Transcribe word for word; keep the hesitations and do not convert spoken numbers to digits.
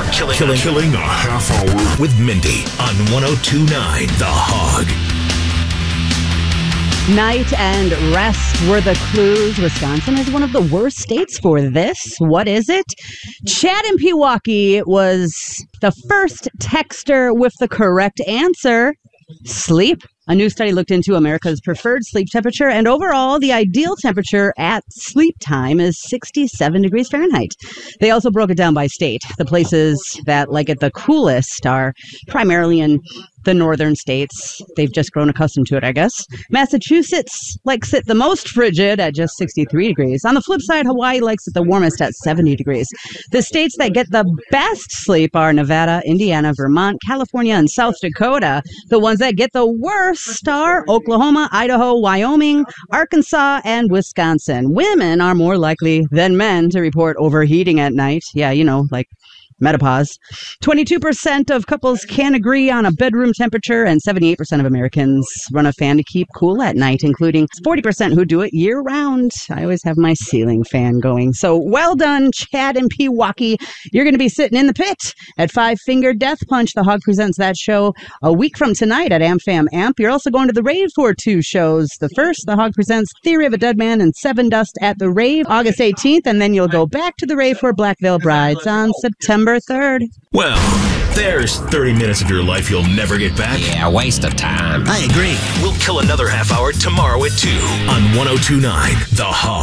Killing, killing, killing a half hour with Mindy on one oh two point nine The Hog. Night and rest were the clues. Wisconsin is one of the worst states for this. What is it? Chad in Pewaukee was the first texter with the correct answer. Sleep. A new study looked into America's preferred sleep temperature, and overall, the ideal temperature at sleep time is sixty-seven degrees Fahrenheit. They also broke it down by state. The places that like it the coolest are primarily in the northern states. They've just grown accustomed to it, I guess. Massachusetts likes it the most frigid at just sixty-three degrees. On the flip side, Hawaii likes it the warmest at seventy degrees. The states that get the best sleep are Nevada, Indiana, Vermont, California, and South Dakota. The ones that get the worst are Oklahoma, Idaho, Wyoming, Arkansas, and Wisconsin. Women are more likely than men to report overheating at night. Yeah, you know, like menopause. twenty-two percent of couples can agree on a bedroom temperature, and seventy-eight percent of Americans run a fan to keep cool at night, including forty percent who do it year-round. I always have my ceiling fan going. So well done, Chad and Pewaukee. You're going to be sitting in the pit at Five Finger Death Punch. The Hog presents that show a week from tonight at AmFam Amp. You're also going to the Rave for two shows. The first, The Hog presents Theory of a Dead Man and Seven Dust at the Rave, August eighteenth, and then you'll go back to the Rave for Black Veil Brides on September third. Well, there's thirty minutes of your life you'll never get back. Yeah, waste of time. I agree. We'll kill another half hour tomorrow at two on one oh two point nine The Hog.